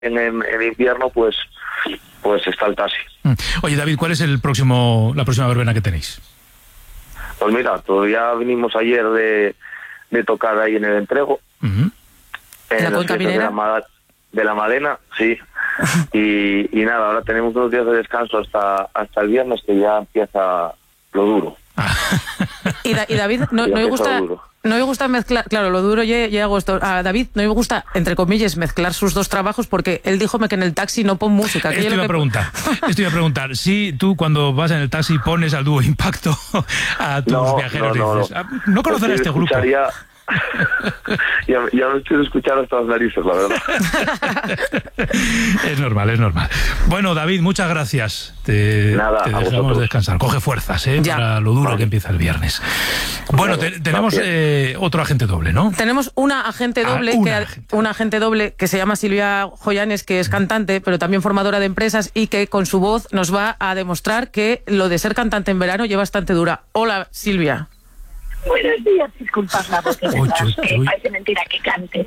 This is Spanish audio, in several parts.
en invierno, pues está el taxi. Oye, David, ¿cuál es la próxima verbena que tenéis? Pues mira, todavía vinimos ayer de tocar ahí en el Entrego. Uh-huh. En ¿La Cuenca Minera? De la Madena, sí. y nada, ahora tenemos unos días de descanso hasta el viernes, que ya empieza lo duro. Y David, no me gusta mezclar, claro, lo duro ya hago esto. A David no me gusta, entre comillas, mezclar sus dos trabajos, porque él díjome que en el taxi no pon música. Esto iba a preguntar, si tú cuando vas en el taxi pones al dúo Impacto a tus viajeros, dices, no conocerás este grupo. Ya no estoy escuchando hasta las narices, la verdad. Es normal. Bueno, David, muchas gracias. Te dejamos descansar. Coge fuerzas, para lo duro que empieza el viernes. Bueno, tenemos otro agente doble, ¿no? Tenemos una agente doble, que se llama Silvia Joyanes, que es cantante, pero también formadora de empresas, y que con su voz nos va a demostrar que lo de ser cantante en verano lleva bastante dura. Hola, Silvia. Buenos días, disculpad la voz, parece mentira que cante.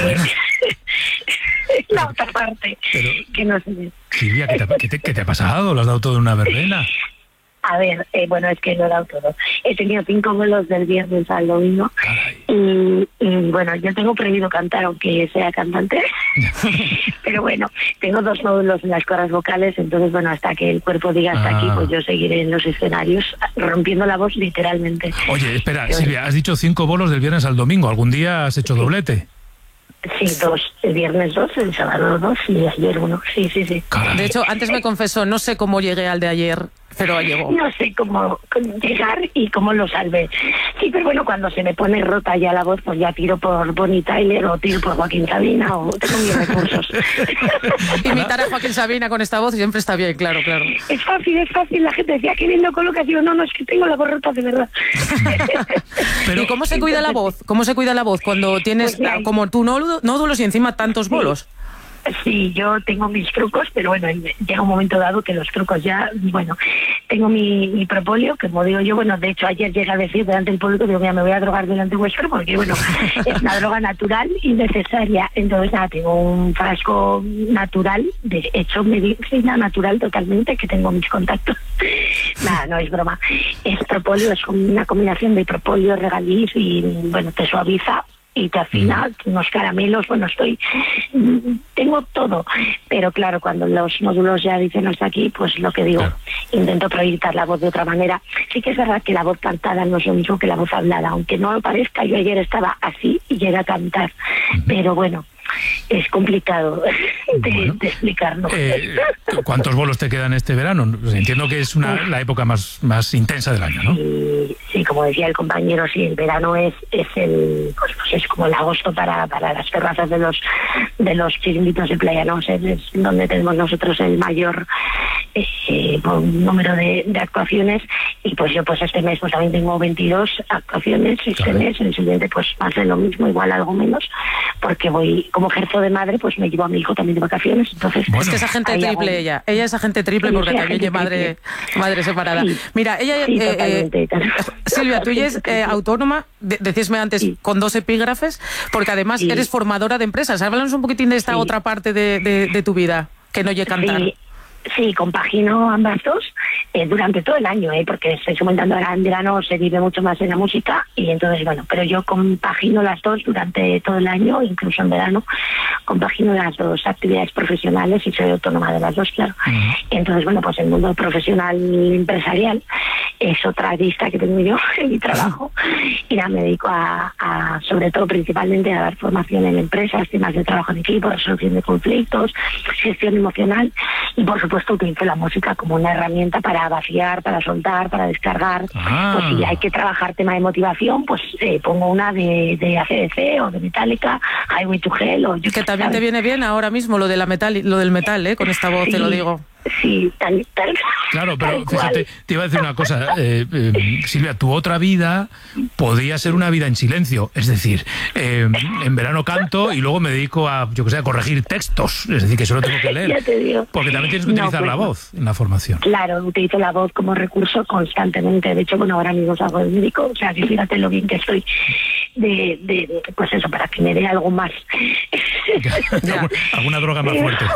Es la otra parte, que no se ve. Silvia, ¿qué te ha pasado? ¿Lo has dado todo en una verbena? A ver, es que lo he dado todo. He tenido 5 vuelos del viernes al domingo. Y bueno, yo tengo prohibido cantar, aunque sea cantante. Pero bueno, tengo 2 nódulos en las cuerdas vocales, entonces bueno, hasta que el cuerpo diga hasta aquí, pues yo seguiré en los escenarios rompiendo la voz literalmente. Oye, espera, Silvia, has dicho 5 bolos del viernes al domingo. ¿Algún día has hecho doblete? Sí, 2. El viernes 2, el sábado 2 y ayer 1. Sí. Caray. De hecho, antes me confesó, no sé cómo llegué al de ayer, pero llegó. No sé cómo llegar y cómo lo salvé. Sí, pero bueno, cuando se me pone rota ya la voz, pues ya tiro por Bonnie Tyler o tiro por Joaquín Sabina, o tengo mis recursos. Imitar a Joaquín Sabina con esta voz siempre está bien, claro. Es fácil. La gente decía, qué bien lo colocas. Digo, no, es que tengo la voz rota de verdad. Pero ¿y cómo se cuida la voz? ¿Cómo se cuida la voz cuando tienes como tu nódulos y encima tantos bolos? Sí, yo tengo mis trucos, pero bueno, llega un momento dado que los trucos ya, bueno, tengo mi propóleo, que como digo yo, bueno, de hecho ayer llegué a decir delante del público, digo, mira, me voy a drogar delante vuestro, porque bueno, es una droga natural y necesaria. Entonces nada, tengo un frasco natural, de hecho medicina natural totalmente, que tengo mis contactos. Nada, no es broma. Es propóleo, es una combinación de propóleo, regaliz y bueno, te suaviza y te afina, unos caramelos, bueno, tengo todo, pero claro, cuando los módulos ya dicen hasta aquí, pues lo que digo, intento proyectar la voz de otra manera. Sí que es verdad que la voz cantada no es lo mismo que la voz hablada, aunque no lo parezca, yo ayer estaba así y llegué a cantar, pero bueno, es complicado de explicarlo. ¿Cuántos bolos te quedan este verano? Pues entiendo que es la época más intensa del año, ¿no? Sí, como decía el compañero, sí, el verano es como el agosto para las terrazas de los chiringuitos de playa, ¿no? Es donde tenemos nosotros el mayor número de actuaciones, y pues yo pues este mes pues también tengo 22 actuaciones, mes, el siguiente pues va a ser lo mismo, igual algo menos, porque voy, como ejerzo de madre, pues me llevo a mi hijo también de vacaciones, entonces... Bueno. Es que es agente triple ella es agente triple, porque también es madre separada. Sí. Mira, ella... Silvia, tú ya es autónoma, decíasme antes, con 2 epígrafes, porque además eres formadora de empresas. Háblanos un poquitín de esta otra parte de tu vida, que no llegue a cantar. Sí, compagino ambas dos durante todo el año, porque estoy comentando ahora en verano se vive mucho más en la música, y entonces bueno, pero yo compagino las dos durante todo el año, incluso en verano, compagino las 2 actividades profesionales y soy autónoma de las 2, claro. Entonces bueno, pues el mundo profesional empresarial es otra lista que tengo yo en mi trabajo, y me dedico a sobre todo principalmente a dar formación en empresas, temas de trabajo en equipo, resolución de conflictos, gestión emocional, y por supuesto utilizo la música como una herramienta para vaciar, para soltar, para descargar. Pues si hay que trabajar tema de motivación, pues pongo una de AC/DC o de Metallica, Highway to Hell, o yo que también te viene bien ahora mismo lo del metal, con esta voz, te lo digo. Sí, tal. Claro, pero fíjate, te iba a decir una cosa, Silvia, tu otra vida podría ser una vida en silencio, es decir, en verano canto y luego me dedico a corregir textos, es decir, que solo tengo que leer. Ya te digo. Porque también tienes que utilizar la voz en la formación. Claro, utilizo la voz como recurso constantemente, de hecho, bueno, ahora mismo salgo del médico, o sea, que fíjate lo bien que estoy. pues eso, para que me dé algo más. Alguna droga más fuerte.